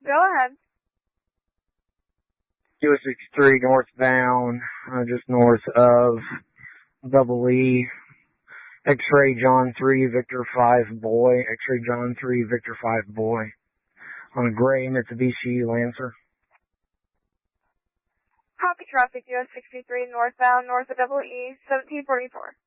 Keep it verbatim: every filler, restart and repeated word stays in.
Go ahead. U S sixty-three northbound, uh, just north of Double E. X-ray John three, Victor five boy. X-ray John three, Victor five boy. On a gray Mitsubishi Lancer. Copy traffic, U S sixty-three northbound, north of Double E, seventeen forty-four.